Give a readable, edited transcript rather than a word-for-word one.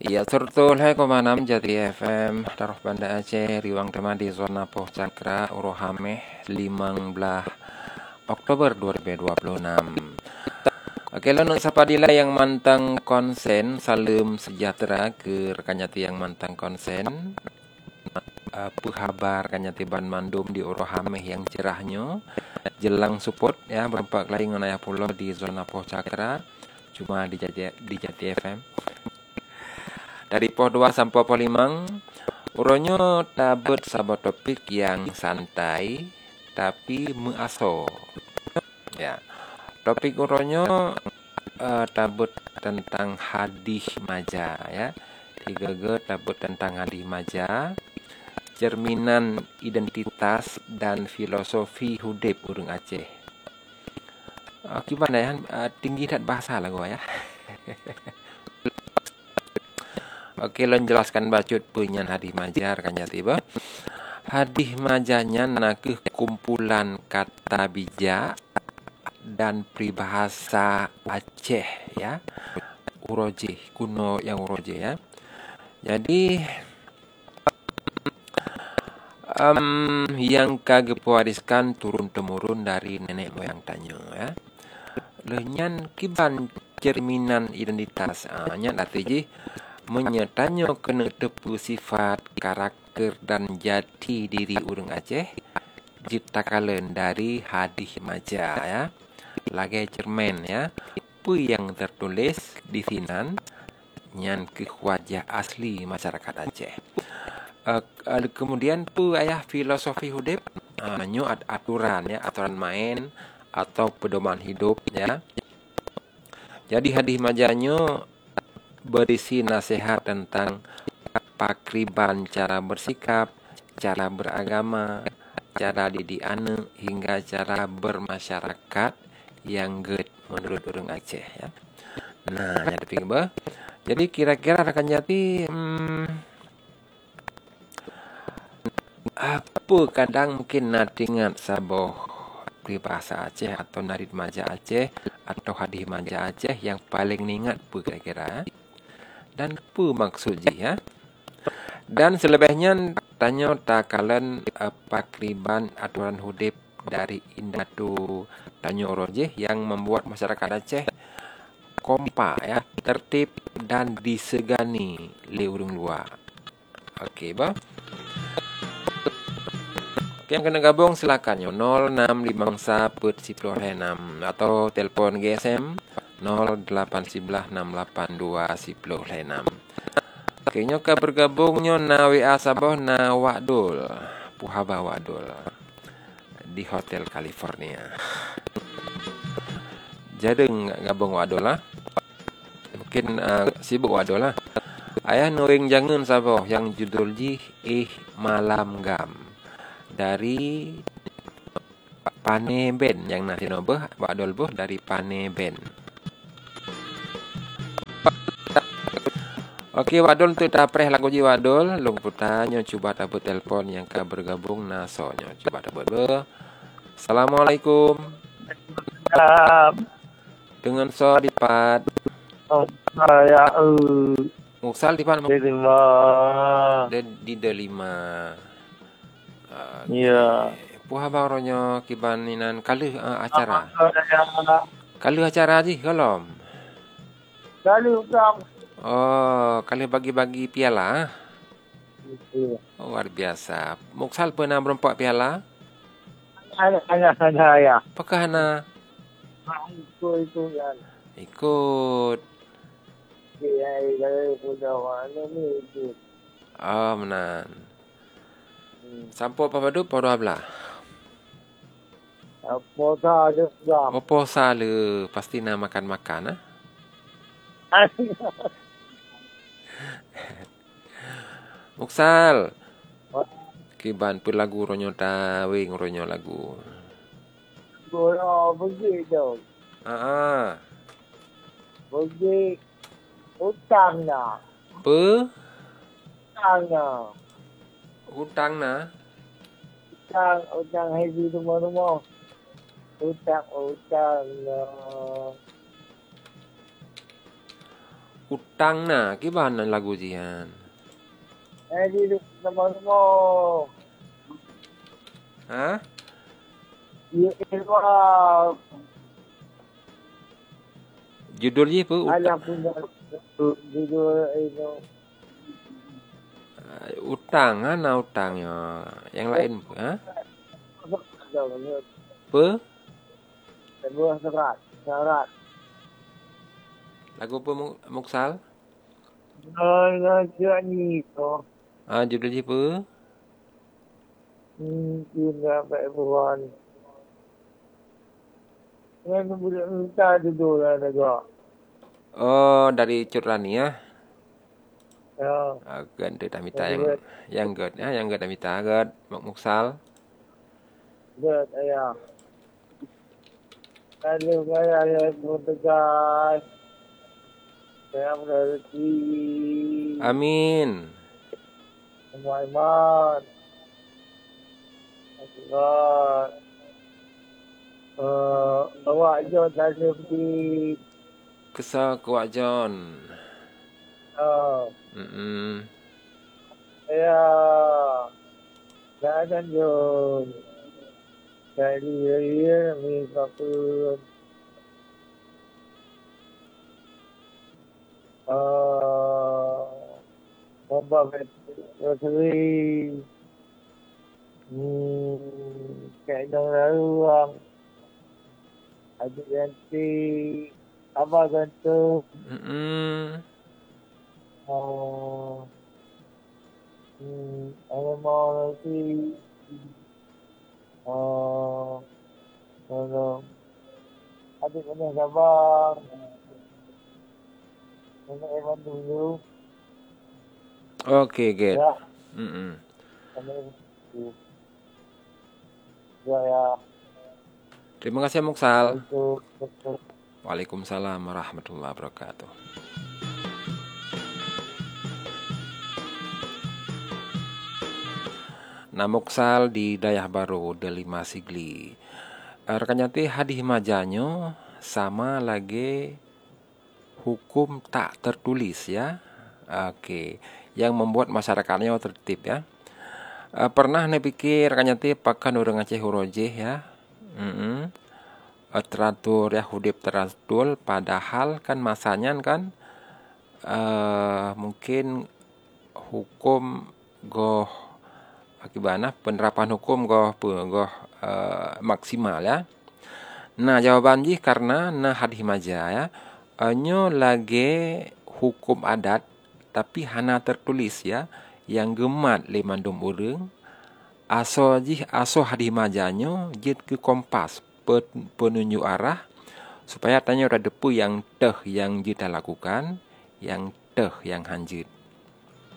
Ya, sertul hai ko manam Jati FM taruh Banda Aceh riwang tema di zona Poh Cakra Urohameh 15 Oktober 2026. Oke, lalu sapa dila yang mantang konsen salam sejahtera ke rekannya yang mantang konsen. Apa kabar kanyati ban mandum di Urohameh yang cerahnya jelang support ya berempat lain ngonaya pulau di zona Poh Cakra cuma di Jati FM. Dari Poh 2 sampai Poh 5, uronyo tabet sabot topik yang santai tapi measo. Ya. Topik uronyo tabet tentang hadis maja ya. Tiga tabet tentang hadis maja, cerminan identitas dan filosofi hudib urang Aceh. Gimana ya? Tinggi dan bahasa lah gua ya. Oke, lo jelaskan bacut punyan hadis majar kan ya tiba. Hadis majanya nakeh kumpulan kata bijak dan peribahasa Aceh ya. Uroje kuno yang uroje ya. Jadi yang kage pewariskan turun temurun dari nenek moyang tanyo ya. Lenyan kiban cerminan identitas nya latih menyetanyo kena tepu sifat, karakter dan jati diri urang Aceh ciptakalen dari hadis maja ya. Lagi cermen ya. Apa yang tertulis di sinan nyan ke wajah asli masyarakat Aceh. Kemudian pu ayah filosofi hudib nyo aturan ya, aturan main atau pedoman hidup ya. Jadi hadis majanyo berisi nasihat tentang pakriban cara bersikap, cara beragama, cara didik anak hingga cara bermasyarakat yang good menurut orang Aceh ya. Nah, nyata pikir jadi kira-kira rekan Jati apa kadang mungkin natingan saboh peribahasa Aceh atau narid maja Aceh atau hadis maja Aceh yang paling ningat apa kira-kira dan apa maksudnya ya. Dan selebihnya tanya takalan pakriban aturan hudib dari Indatu Tanyo Rojeh yang membuat masyarakat Aceh kompa ya, tertib dan disegani oleh urang luar. Oke, bah. Oke, yang kena gabung silakan yo 0656 atau telepon GSM 0811682006. Oke, nyoka bergabungnya na WA Sabah na Wadul, Puhaba Wadul di Hotel California. Jadi gabung Wadul lah. Mungkin sibuk Wadul lah. Ayah nuring jangan Sabah yang judul malam gam dari Paneben yang nanti nobeh Wadul boh dari Paneben. Oke, Wadul tu tapreh lagu ji Wadul, long putanyo coba tabut telepon yang ka bergabung nasonyo. Coba tabut be. Assalamualaikum. Dengan so dipat. Saya Musal dipat di delima. Iya. Puha baronyo kibaninan kalu acara. Kalu acara ji kolom. Kalu kam. Oh, kali bagi-bagi piala. Oh, luar biasa. Muksal pernah berempat piala? Hanya saya. Apakah Hana? Itu kan. Ikut. Iya, dari Pudawana ni ikut. Oh, menan. Sampo apa padu podo abla? Apa saja sudah. Opo sale pasti na makan-makan ah. Muksal. Kiban pun lagu ronyo tawing ronyo lagu. Bola begitu. Bagi utangnya. Hutang na. Utang haji rumah-rumah. Utang. Utang na, gimana lagu jian? Di rumah. Hah? Ia Irwan. Judulnya apa? Alah punya judul itu. Utang, mana utangnya? Yang lain, ha? Apa? Sebuah syarat. Lagu apa Muksal? Ngajak ni tu. Judulnya apa? Mungkin dapat bulan. Yang boleh minta judul lah juga. Oh, dari Cut Rani ya? Ya. Ganti dah minta yang good ya, yang good dah minta good Muksal. Good, ayah. Kalau saya bertegas, saya berhenti. Amin. Semua iman. Allah. Awak John dah seperti. Kesal kuat John. Ya. Jangan John. Jadi dia minta pun. Membawa rosari. Kayak orang. Adik ganti. Abah gantung. Ada mau lagi. Tolong. Adik kena sabar. Kena Evan dulu. Oke, good. Ya. Kena Evan dulu. Ya. Terima kasih Muksal. Untuk. Waalaikumsalam warahmatullahi wabarakatuh. Namuksal di Dayah Baru Delima Sigli. Rekannya hadis majanyo sama lagi hukum tak tertulis ya. Oke, yang membuat masyarakatnya tertib ya. Pernah nepikir rekannya pakan orang Aceh hurojeh ya. Teratur ya, hudip teratur, padahal kan masanya kan mungkin hukum goh akibatnya penerapan hukum goh maksimal ya. Nah jawaban ji karena hadis maja ya, nyo lagi hukum adat tapi hana tertulis ya, yang gemat lemandum urang aso hadis majanyo jid ke kompas penunjuk arah supaya tanya ada depu yang yang kita lakukan, yang yang hanjit.